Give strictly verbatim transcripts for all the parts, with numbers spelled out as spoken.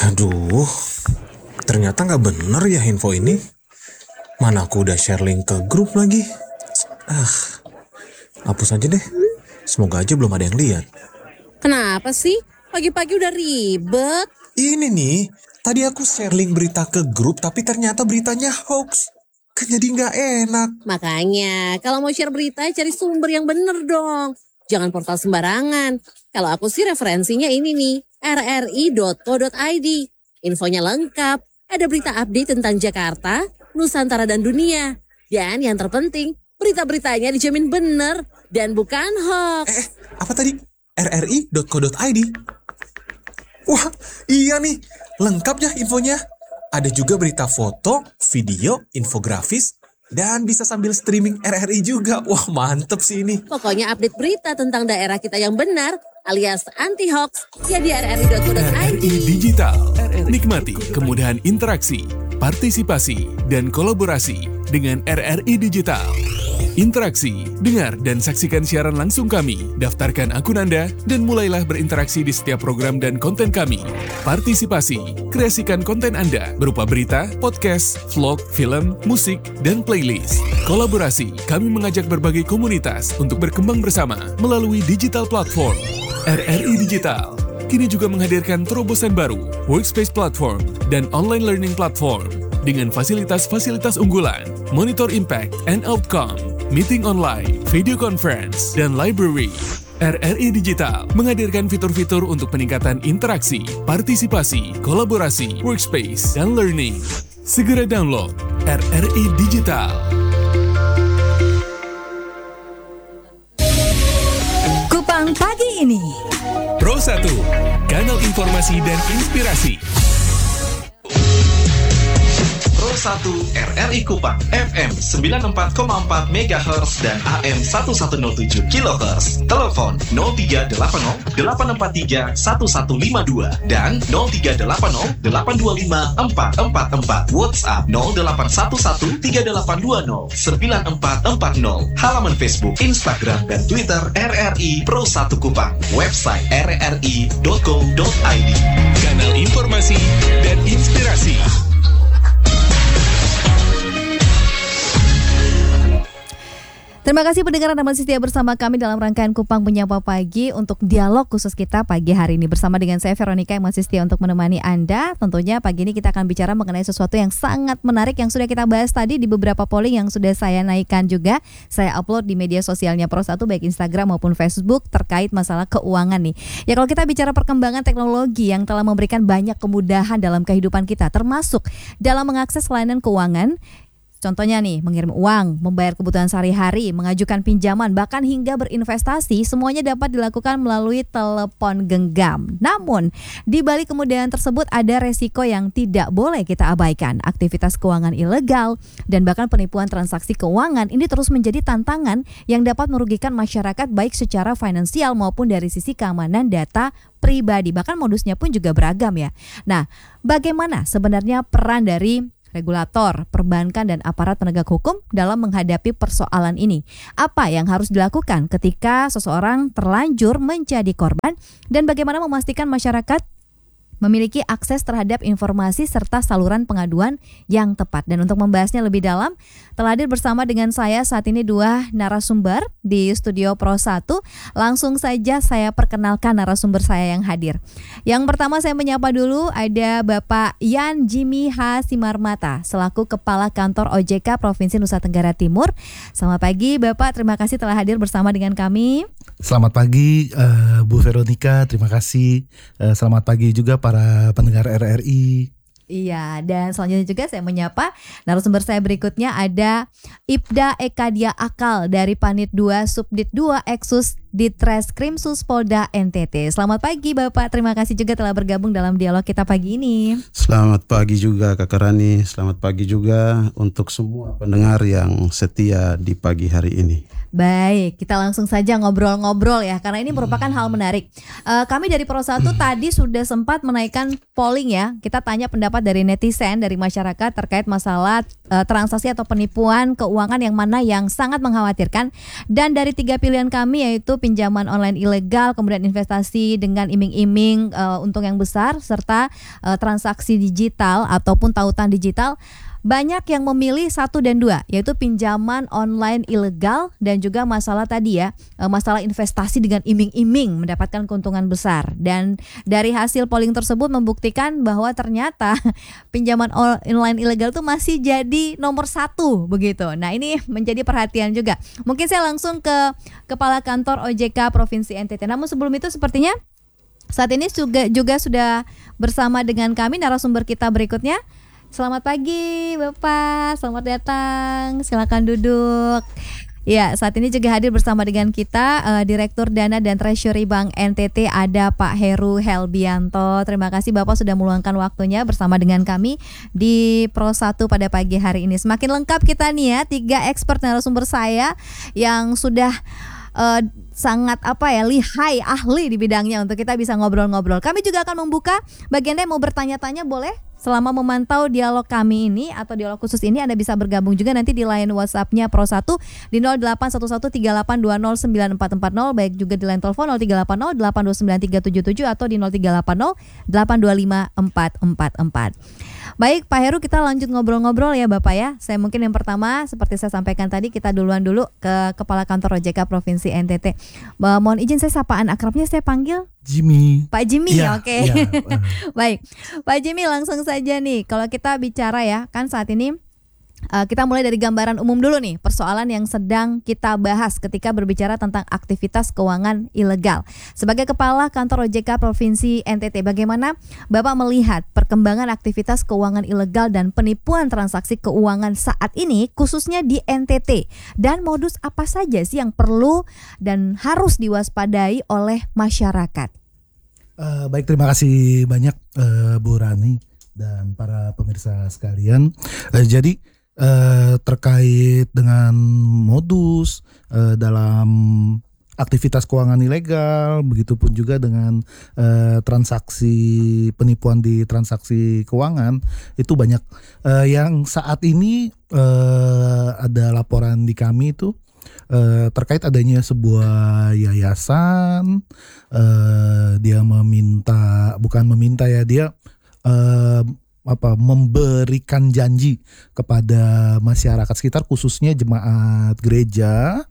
Aduh, ternyata gak bener ya info ini. Mana aku udah share link ke grup lagi. Ah, hapus aja deh. Semoga aja belum ada yang lihat. Kenapa sih? Pagi-pagi udah ribet. Ini nih, tadi aku share link berita ke grup tapi ternyata beritanya hoax. Kan jadi gak enak. Makanya, kalau mau share berita cari sumber yang bener dong. Jangan portal sembarangan. Kalau aku sih referensinya ini nih, r r i dot co dot i d. Infonya lengkap, ada berita update tentang Jakarta, Nusantara dan dunia. Dan yang terpenting, berita-beritanya dijamin bener dan bukan hoax. Eh, apa tadi? r r i dot co dot i d. Wah, iya nih, lengkap ya infonya. Ada juga berita foto, video, infografis, dan bisa sambil streaming R R I juga. Wah, mantep sih ini. Pokoknya update berita tentang daerah kita yang benar, alias anti-hoax, ya di r r i dot co dot i d. R R I Digital. Nikmati kemudahan interaksi, partisipasi, dan kolaborasi dengan R R I Digital. Interaksi, dengar dan saksikan siaran langsung kami, daftarkan akun Anda, dan mulailah berinteraksi di setiap program dan konten kami. Partisipasi, kreasikan konten Anda berupa berita, podcast, vlog, film, musik, dan playlist. Kolaborasi, kami mengajak berbagai komunitas untuk berkembang bersama melalui digital platform. R R I Digital kini juga menghadirkan terobosan baru, workspace platform, dan online learning platform dengan fasilitas-fasilitas unggulan, monitor impact and outcome, meeting online, video conference, dan library. R R I Digital menghadirkan fitur-fitur untuk peningkatan interaksi, partisipasi, kolaborasi, workspace, dan learning. Segera download R R I Digital. Kupang pagi ini. Pro satu, kanal informasi dan inspirasi. Pro satu R R I Kupang F M sembilan puluh empat koma empat megahertz dan A M seribu seratus tujuh kilohertz. Telepon nol tiga delapan nol delapan empat tiga satu satu lima dua dan nol tiga delapan nol delapan dua lima empat empat empat. WhatsApp nol delapan satu satu tiga delapan dua nol sembilan empat empat nol. Halaman Facebook, Instagram, dan Twitter R R I Pro satu Kupang. Website r r i dot co dot i d. Kanal informasi dan inspirasi. Terima kasih pendengar Anda masih setia bersama kami dalam rangkaian Kupang Menyapa Pagi untuk dialog khusus kita pagi hari ini bersama dengan saya Veronica yang masih setia untuk menemani Anda. Tentunya pagi ini kita akan bicara mengenai sesuatu yang sangat menarik yang sudah kita bahas tadi di beberapa polling yang sudah saya naikkan juga. Saya upload di media sosialnya Pro satu baik Instagram maupun Facebook terkait masalah keuangan nih. Ya kalau kita bicara perkembangan teknologi yang telah memberikan banyak kemudahan dalam kehidupan kita termasuk dalam mengakses layanan keuangan. Contohnya nih, mengirim uang, membayar kebutuhan sehari-hari, mengajukan pinjaman, bahkan hingga berinvestasi, semuanya dapat dilakukan melalui telepon genggam. Namun, di balik kemudahan tersebut ada resiko yang tidak boleh kita abaikan. Aktivitas keuangan ilegal dan bahkan penipuan transaksi keuangan ini terus menjadi tantangan yang dapat merugikan masyarakat baik secara finansial maupun dari sisi keamanan data pribadi. Bahkan modusnya pun juga beragam ya. Nah, bagaimana sebenarnya peran dari regulator, perbankan, dan aparat penegak hukum dalam menghadapi persoalan ini? Apa yang harus dilakukan ketika seseorang terlanjur menjadi korban dan bagaimana memastikan masyarakat memiliki akses terhadap informasi serta saluran pengaduan yang tepat? Dan untuk membahasnya lebih dalam, telah hadir bersama dengan saya saat ini dua narasumber di studio Pro satu. Langsung saja saya perkenalkan narasumber saya yang hadir. Yang pertama saya menyapa dulu ada Bapak Yan Jimmy H. Simarmata selaku Kepala Kantor O J K Provinsi Nusa Tenggara Timur. Selamat pagi Bapak, terima kasih telah hadir bersama dengan kami. Selamat pagi uh, Bu Veronica, terima kasih. Uh, selamat pagi juga para pendengar R R I. Iya, dan selanjutnya juga saya menyapa narasumber saya berikutnya ada Ibda Ekadia Akal dari Panit dua Subdit dua Eksus Ditreskrimsus Polda N T T. Selamat pagi Bapak, terima kasih juga telah bergabung dalam dialog kita pagi ini. Selamat pagi juga Kak Rani, selamat pagi juga untuk semua pendengar yang setia di pagi hari ini. Baik, kita langsung saja ngobrol-ngobrol ya, karena ini merupakan hmm. hal menarik. Uh, kami dari Pro satu hmm. tadi sudah sempat menaikkan polling ya. Kita tanya pendapat dari netizen, dari masyarakat terkait masalah uh, transaksi atau penipuan keuangan yang mana yang sangat mengkhawatirkan. Dan dari tiga pilihan kami yaitu pinjaman online ilegal, kemudian investasi dengan iming-iming uh, untung yang besar, serta uh, transaksi digital ataupun tautan digital. Banyak yang memilih satu dan dua, yaitu pinjaman online ilegal dan juga masalah tadi ya, masalah investasi dengan iming-iming mendapatkan keuntungan besar. Dan dari hasil polling tersebut membuktikan bahwa ternyata pinjaman online ilegal itu masih jadi nomor satu begitu. Nah, ini menjadi perhatian juga. Mungkin saya langsung ke Kepala Kantor O J K Provinsi N T T. Namun sebelum itu sepertinya saat ini juga, juga sudah bersama dengan kami narasumber kita berikutnya. Selamat pagi Bapak, selamat datang, silakan duduk. Ya, saat ini juga hadir bersama dengan kita uh, Direktur Dana dan Treasury Bank N T T, ada Pak Heru Helbianto. Terima kasih Bapak sudah meluangkan waktunya bersama dengan kami di Pro satu pada pagi hari ini. Semakin lengkap kita nih ya, tiga expert narasumber saya yang sudah Uh, sangat apa ya lihai, ahli di bidangnya untuk kita bisa ngobrol-ngobrol. Kami juga akan membuka bagi Anda yang mau bertanya-tanya, boleh selama memantau dialog kami ini atau dialog khusus ini. Anda bisa bergabung juga nanti di line WhatsApp-nya Pro satu di nol delapan satu satu tiga delapan dua nol sembilan empat empat nol, baik juga di line telepon nol tiga delapan nol delapan dua sembilan tiga tujuh tujuh atau di nol tiga delapan nol delapan dua lima empat empat empat. Baik Pak Heru, kita lanjut ngobrol-ngobrol ya Bapak ya. Saya mungkin yang pertama seperti saya sampaikan tadi, kita duluan dulu ke Kepala Kantor O J K Provinsi N T T. Bah, mohon izin saya sapaan akrabnya saya panggil Jimmy. Pak Jimmy, ya, oke. Okay. Ya, uh. Baik, Pak Jimmy langsung saja nih. Kalau kita bicara ya, kan saat ini uh, kita mulai dari gambaran umum dulu nih, persoalan yang sedang kita bahas ketika berbicara tentang aktivitas keuangan ilegal. Sebagai Kepala Kantor O J K Provinsi N T T, bagaimana Bapak melihat perkembangan aktivitas keuangan ilegal dan penipuan transaksi keuangan saat ini, khususnya di N T T, dan modus apa saja sih yang perlu dan harus diwaspadai oleh masyarakat? Uh, baik, terima kasih banyak uh, Bu Rani dan para pemirsa sekalian. Uh, jadi uh, terkait dengan modus uh, dalam aktivitas keuangan ilegal, begitupun juga dengan uh, transaksi penipuan di transaksi keuangan, itu banyak. Uh, yang saat ini uh, ada laporan di kami itu Uh, terkait adanya sebuah yayasan, uh, dia meminta, bukan meminta ya, dia uh, apa memberikan janji kepada masyarakat sekitar, khususnya jemaat gereja,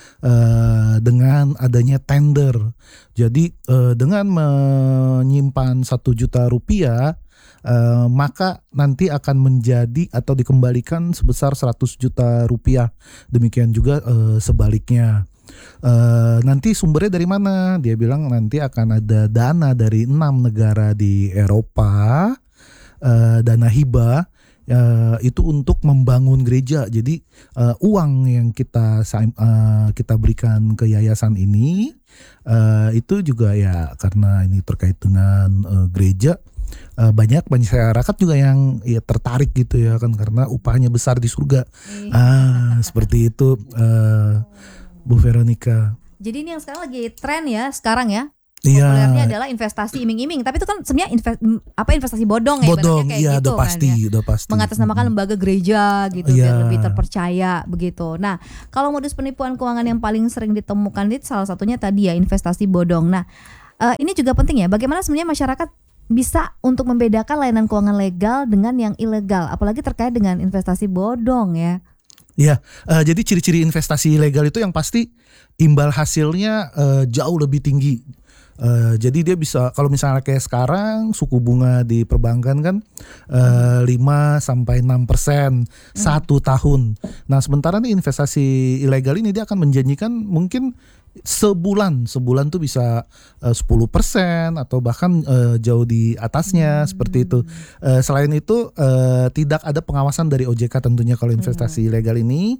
uh, dengan adanya tender. Jadi uh, dengan menyimpan satu juta rupiah, Uh, maka nanti akan menjadi atau dikembalikan sebesar seratus juta rupiah. Demikian juga uh, sebaliknya. Uh, nanti sumbernya dari mana? Dia bilang nanti akan ada dana dari enam negara di Eropa, uh, dana hibah. Uh, itu untuk membangun gereja. Jadi uh, uang yang kita uh, kita berikan ke yayasan ini uh, itu juga ya karena ini terkait dengan uh, gereja. Uh, banyak masyarakat juga yang ya tertarik gitu ya kan, karena upahnya besar di surga. Iya. Ah, seperti itu uh, Bu Veronica. Jadi ini yang sekarang lagi tren ya sekarang ya. Iya. Populernya adalah investasi iming-iming, tapi itu kan sebenarnya invest, apa investasi bodong ya, Bodong, kayak iya, gitu udah pasti, kan ya. udah pasti. Mengatasnamakan Hmm. lembaga gereja gitu Iya. biar lebih terpercaya begitu. Nah, kalau modus penipuan keuangan yang paling sering ditemukan itu salah satunya tadi ya investasi bodong. Nah, uh, ini juga penting ya, bagaimana sebenarnya masyarakat bisa untuk membedakan layanan keuangan legal dengan yang ilegal, apalagi terkait dengan investasi bodong ya. Ya, uh, jadi ciri-ciri investasi ilegal itu yang pasti imbal hasilnya uh, jauh lebih tinggi. Uh, jadi dia bisa, kalau misalnya kayak sekarang suku bunga di perbankan kan uh, lima sampai enam persen satu tahun. Nah, sementara nih investasi ilegal ini dia akan menjanjikan mungkin sebulan sebulan tuh bisa uh, sepuluh persen atau bahkan uh, jauh di atasnya, hmm. seperti itu. Uh, selain itu uh, tidak ada pengawasan dari O J K tentunya kalau investasi hmm. ilegal ini,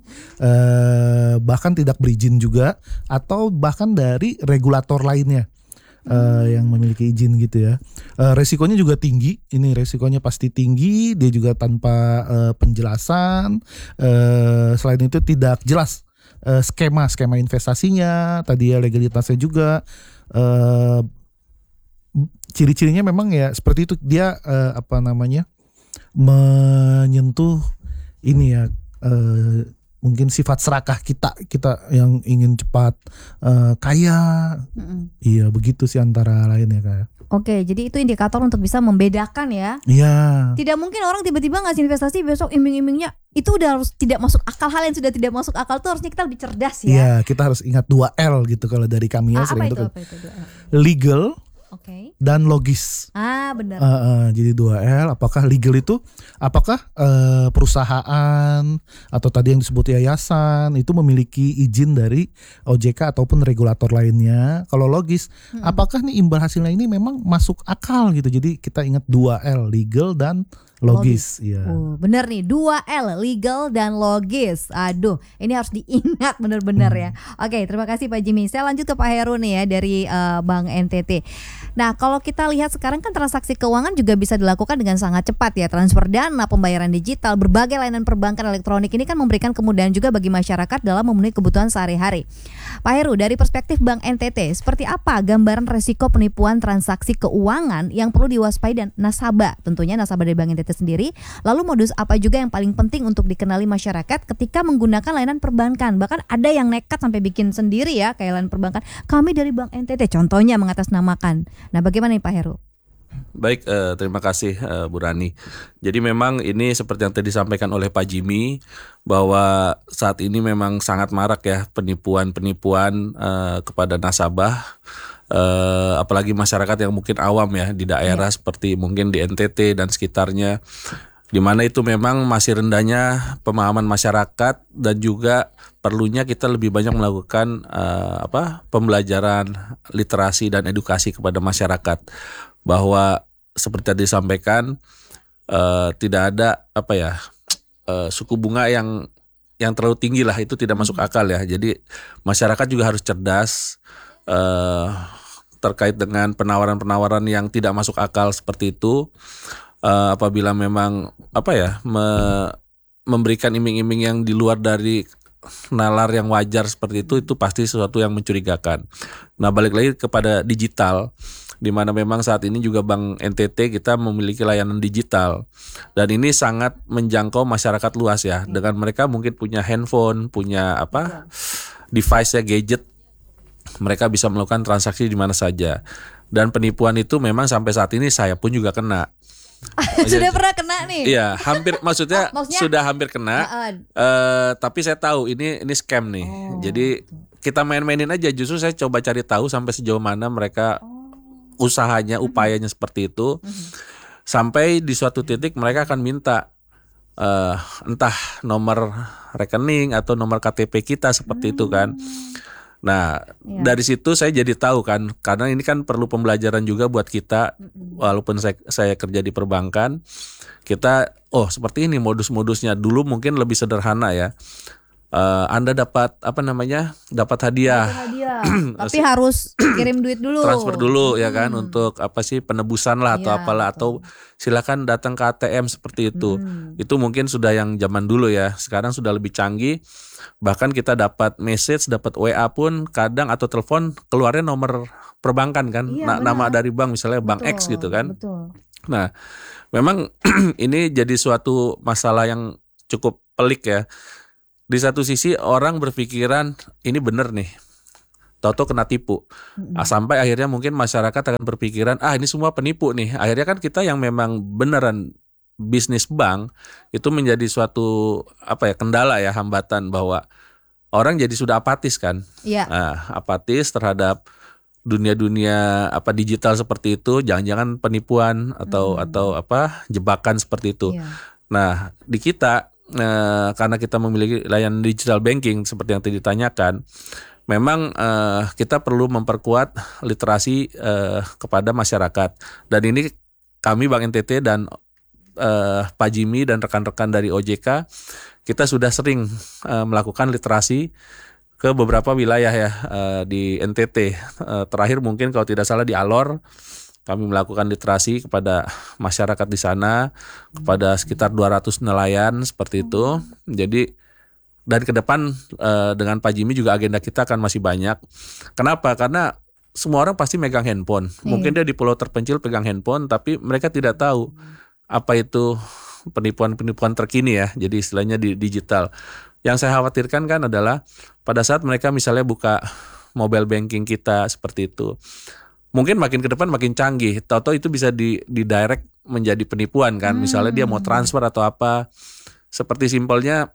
uh, bahkan tidak berizin juga atau bahkan dari regulator lainnya. Uh, yang memiliki izin gitu ya. Uh, resikonya juga tinggi. Ini resikonya pasti tinggi. Dia juga tanpa uh, penjelasan. Uh, selain itu tidak jelas uh, skema skema investasinya. Tadi ya legalitasnya juga. Uh, ciri-cirinya memang ya seperti itu. Dia uh, apa namanya menyentuh ini ya. Uh, mungkin sifat serakah kita kita yang ingin cepat uh, kaya. Mm-mm. Iya begitu sih antara lain ya kayak. Oke, jadi itu indikator untuk bisa membedakan ya. Iya. Tidak mungkin orang tiba-tiba ngasih investasi besok iming-imingnya itu udah harus tidak masuk akal. Hal yang sudah tidak masuk akal tuh harusnya kita lebih cerdas ya. Iya, kita harus ingat dua L gitu kalau dari kami ya Ah, sering apa itu? tuh. Apa itu? Dua L? Legal Oke. dan logis. Ah, benar. Uh, uh, jadi dua L, apakah legal itu apakah uh, perusahaan atau tadi yang disebut yayasan itu memiliki izin dari O J K ataupun regulator lainnya. Kalau logis, Hmm. apakah nih imbal hasilnya ini memang masuk akal gitu. Jadi kita ingat dua L, legal dan logis. Iya. Oh, bener nih, dua L, legal dan logis. Aduh, ini harus diingat bener-bener ya. Oke, terima kasih Pak Jimmy. Saya lanjut ke Pak Heru nih ya dari uh, Bank N T T. Nah, kalau kita lihat sekarang kan transaksi keuangan juga bisa dilakukan dengan sangat cepat ya. Transfer dana, pembayaran digital, berbagai layanan perbankan elektronik ini kan memberikan kemudahan juga bagi masyarakat dalam memenuhi kebutuhan sehari-hari. Pak Heru, dari perspektif Bank N T T, seperti apa gambaran resiko penipuan transaksi keuangan yang perlu diwaspadai dan nasabah? Tentunya nasabah dari Bank N T T sendiri. Lalu modus apa juga yang paling penting untuk dikenali masyarakat ketika menggunakan layanan perbankan? Bahkan ada yang nekat sampai bikin sendiri ya kayak layanan perbankan. Kami dari Bank N T T contohnya mengatasnamakan. Nah, bagaimana nih Pak Heru? Baik, eh, terima kasih eh, Bu Rani. Jadi memang ini seperti yang tadi disampaikan oleh Pak Jimmy bahwa saat ini memang sangat marak ya penipuan-penipuan eh, kepada nasabah, eh, apalagi masyarakat yang mungkin awam ya di daerah Ya. seperti mungkin di N T T dan sekitarnya, di mana itu memang masih rendahnya pemahaman masyarakat dan juga perlunya kita lebih banyak melakukan uh, apa pembelajaran literasi dan edukasi kepada masyarakat bahwa seperti yang disampaikan uh, tidak ada apa ya uh, suku bunga yang yang terlalu tinggi lah, itu tidak masuk akal ya. Jadi masyarakat juga harus cerdas uh, terkait dengan penawaran-penawaran yang tidak masuk akal seperti itu. Uh, apabila memang apa ya me, memberikan iming-iming yang di luar dari nalar yang wajar seperti itu, itu pasti sesuatu yang mencurigakan. Nah, balik lagi kepada digital, di mana memang saat ini juga Bank N T T kita memiliki layanan digital dan ini sangat menjangkau masyarakat luas ya. Dengan mereka mungkin punya handphone, punya apa device ya, gadget, mereka bisa melakukan transaksi di mana saja. Dan penipuan itu memang sampai saat ini saya pun juga kena. Sudah pernah kena nih? Iya, hampir maksudnya, Maksudnya sudah hampir kena. uh, uh, Uh, tapi saya tahu ini ini scam nih. Oh, Jadi kita main-mainin aja. Justru saya coba cari tahu sampai sejauh mana mereka usahanya, upayanya seperti itu. Sampai di suatu titik mereka akan minta uh, entah nomor rekening atau nomor K T P kita seperti itu kan. Nah, Iya. dari situ saya jadi tahu kan, karena ini kan perlu pembelajaran juga buat kita. Walaupun saya saya kerja di perbankan, kita oh seperti ini modus-modusnya. Dulu mungkin lebih sederhana ya. Uh, Anda dapat apa namanya? Dapat hadiah. hadiah. Tapi harus kirim duit dulu. Transfer dulu ya kan Hmm. untuk apa sih penebusan lah atau Iya, apalah, betul. atau silakan datang ke A T M seperti itu. Hmm. Itu mungkin sudah yang zaman dulu ya. Sekarang sudah lebih canggih. Bahkan kita dapat message, dapat W A pun kadang atau telepon keluarnya nomor perbankan kan. Iya, Na- nama benar. dari bank misalnya bank Betul, X gitu kan. Betul. Nah, memang ini jadi suatu masalah yang cukup pelik ya. Di satu sisi orang berpikiran ini bener nih, tahu-tahu kena tipu. Ah, sampai akhirnya mungkin masyarakat akan berpikiran, ah ini semua penipu nih. Akhirnya kan kita yang memang beneran bisnis bank itu menjadi suatu apa ya kendala ya, hambatan bahwa orang jadi sudah apatis kan. Iya. Nah, apatis terhadap dunia-dunia apa digital seperti itu, jangan-jangan penipuan atau Hmm. atau apa jebakan seperti itu. Iya. Nah, di kita eh, karena kita memiliki layanan digital banking seperti yang tadi ditanyakan, memang eh, kita perlu memperkuat literasi eh, kepada masyarakat. Dan ini kami Bank N T T dan eh, Pak Jimmy dan rekan-rekan dari O J K, kita sudah sering eh, melakukan literasi ke beberapa wilayah ya eh, di N T T. Eh, terakhir mungkin kalau tidak salah di Alor, kami melakukan literasi kepada masyarakat di sana, kepada sekitar dua ratus nelayan seperti itu. Jadi dan ke depan eh, dengan Pak Jimmy juga agenda kita akan masih banyak. Kenapa? Karena semua orang pasti megang handphone. Mungkin dia di pulau terpencil pegang handphone, tapi mereka tidak tahu apa itu penipuan-penipuan terkini ya. Jadi istilahnya di digital. Yang saya khawatirkan kan adalah pada saat mereka misalnya buka mobile banking kita seperti itu, mungkin makin ke depan makin canggih. Tahu-tahu itu bisa di di direct menjadi penipuan kan. Hmm. Misalnya dia mau transfer atau apa. Seperti simpelnya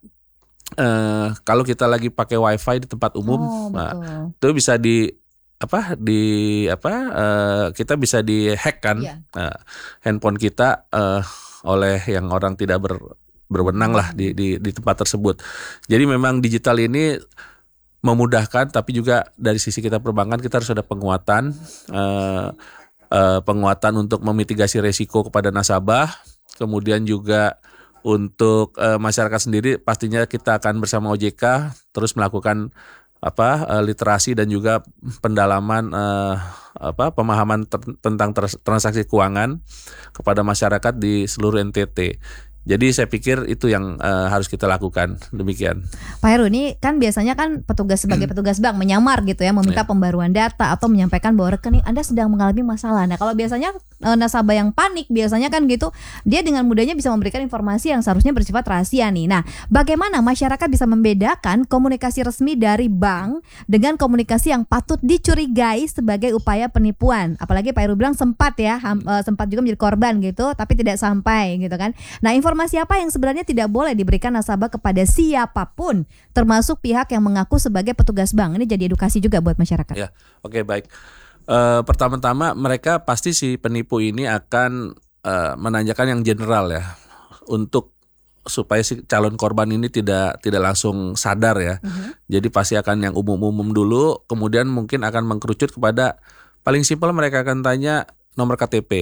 eh, kalau kita lagi pakai wifi di tempat umum, oh, nah, itu bisa di apa di apa uh, kita bisa dihack kan yeah. uh, handphone kita uh, oleh yang orang tidak ber, berwenang lah di, di di tempat tersebut. Jadi memang digital ini memudahkan, tapi juga dari sisi kita perbankan kita harus ada penguatan uh, uh, penguatan untuk memitigasi resiko kepada nasabah, kemudian juga untuk uh, masyarakat sendiri pastinya kita akan bersama O J K terus melakukan apa uh, literasi dan juga pendalaman uh, apa pemahaman ter- tentang trans- transaksi keuangan kepada masyarakat di seluruh N T T. Jadi saya pikir itu yang uh, harus kita lakukan, demikian. Pak Heru, ini kan biasanya kan petugas sebagai petugas bank menyamar gitu ya, meminta yeah. pembaruan data atau menyampaikan bahwa rekening Anda sedang mengalami masalah. Nah kalau biasanya uh, nasabah yang panik biasanya kan gitu, dia dengan mudahnya bisa memberikan informasi yang seharusnya bersifat rahasia nih. Nah bagaimana masyarakat bisa membedakan komunikasi resmi dari bank dengan komunikasi yang patut dicurigai sebagai upaya penipuan? Apalagi Pak Heru bilang sempat ya, ham, uh, sempat juga menjadi korban gitu, tapi tidak sampai gitu kan. Nah informasi apa yang sebenarnya tidak boleh diberikan nasabah kepada siapapun, termasuk pihak yang mengaku sebagai petugas bank? Ini jadi edukasi juga buat masyarakat. Ya, oke okay, baik. Uh, pertama-tama mereka pasti si penipu ini akan uh, menanyakan yang general ya, untuk supaya si calon korban ini tidak tidak langsung sadar ya. Uh-huh. Jadi pasti akan yang umum-umum dulu, kemudian mungkin akan mengkerucut kepada paling simpel mereka akan tanya nomor K T P.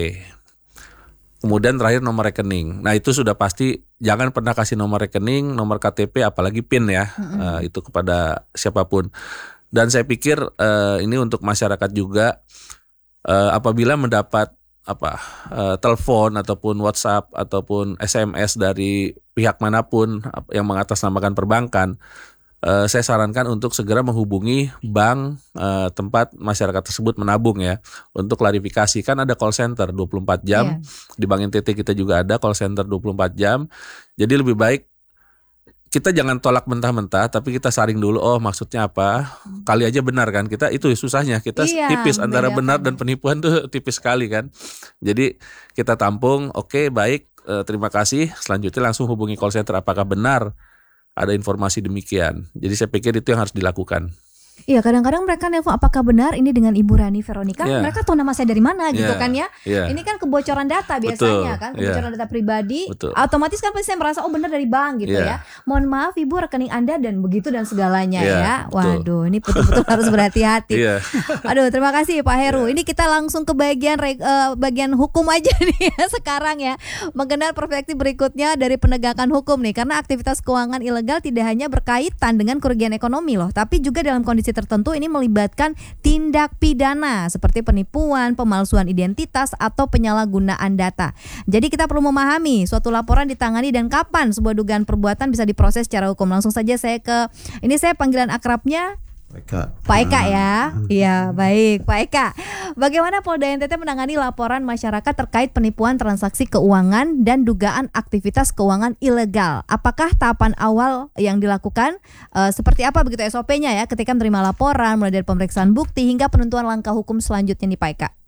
Kemudian terakhir nomor rekening. Nah itu sudah pasti, jangan pernah kasih nomor rekening, nomor K T P, apalagi PIN ya, mm-hmm. uh, itu kepada siapapun. Dan saya pikir uh, ini untuk masyarakat juga, uh, apabila mendapat apa uh, telepon ataupun WhatsApp ataupun S M S dari pihak manapun yang mengatasnamakan perbankan, Uh, saya sarankan untuk segera menghubungi bank uh, tempat masyarakat tersebut menabung ya, untuk klarifikasi. Kan ada call center dua puluh empat jam, yeah. Di Bank N T T kita juga ada call center dua puluh empat jam. Jadi lebih baik kita jangan tolak mentah-mentah, tapi kita saring dulu, oh maksudnya apa, kali aja benar kan. Kita itu susahnya, kita iya, tipis antara benar dan penipuan tuh tipis sekali kan. Jadi kita tampung, oke okay, baik, uh, terima kasih, selanjutnya langsung hubungi call center apakah benar ada informasi demikian. Jadi saya pikir itu yang harus dilakukan. Iya, kadang-kadang mereka nelfon, apakah benar ini dengan Ibu Rani Veronica? Yeah. Mereka tahu nama saya dari mana gitu yeah. kan ya. Yeah. Ini kan kebocoran data biasanya. Betul. Kan, kebocoran yeah. data pribadi. Betul. Otomatis kan pasti saya merasa oh benar dari bank gitu yeah. ya. Mohon maaf Ibu, rekening Anda dan begitu dan segalanya yeah. ya. Waduh, betul. Ini betul-betul harus berhati-hati. Yeah. Aduh, terima kasih Pak Heru. Yeah. Ini kita langsung ke bagian uh, bagian hukum aja nih ya sekarang ya. Mengenal perspektif berikutnya dari penegakan hukum nih, karena aktivitas keuangan ilegal tidak hanya berkaitan dengan kerugian ekonomi loh, tapi juga dalam kondisi tertentu ini melibatkan tindak pidana seperti penipuan, pemalsuan identitas atau penyalahgunaan data. Jadi kita perlu memahami suatu laporan ditangani dan kapan sebuah dugaan perbuatan bisa diproses secara hukum. Langsung saja saya ke, ini saya panggilan akrabnya Eka. Pak Eka ya. Iya, baik Pak Eka. Bagaimana Polda N T T menangani laporan masyarakat terkait penipuan transaksi keuangan dan dugaan aktivitas keuangan ilegal? Apakah tahapan awal yang dilakukan uh, seperti apa begitu S O P-nya ya ketika menerima laporan, mulai dari pemeriksaan bukti hingga penentuan langkah hukum selanjutnya nih Pak Eka?